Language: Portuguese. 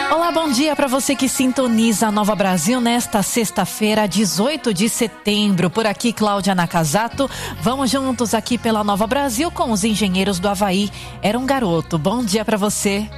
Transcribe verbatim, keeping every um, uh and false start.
Olá, bom dia para você que sintoniza a Nova Brasil nesta sexta-feira, dezoito de setembro. Por aqui, Cláudia Nakazato. Vamos juntos aqui pela Nova Brasil com os engenheiros do Havaí. Era um garoto. Bom dia para você.